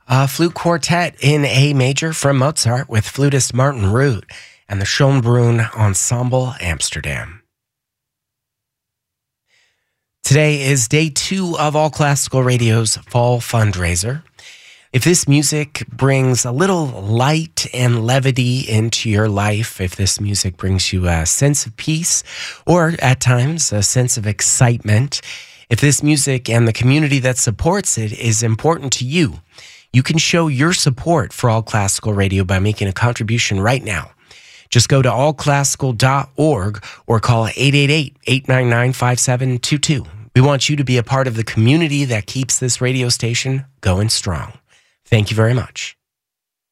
A flute quartet in A major from Mozart with flutist Martin Root and the Schönbrunn Ensemble Amsterdam. Today is day 2 of All Classical Radio's Fall Fundraiser. If this music brings a little light and levity into your life, if this music brings you a sense of peace or at times a sense of excitement, if this music and the community that supports it is important to you, you can show your support for All Classical Radio by making a contribution right now. Just go to allclassical.org or call 888-899-5722. We want you to be a part of the community that keeps this radio station going strong. Thank you very much.